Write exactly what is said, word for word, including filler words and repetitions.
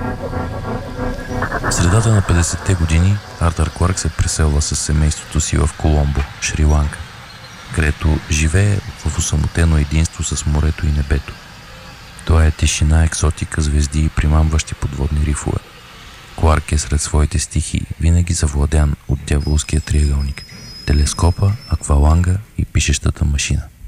В средата на петдесетте години Артър Кларк се преселва с семейството си в Коломбо, Шри-Ланка, където живее в осамотено единство с морето и небето. Това е тишина, екзотика, звезди и примамващи подводни рифове. Кларк е сред своите стихии, винаги завладян от дяволския триъгълник – телескопа, акваланга и пишещата машина.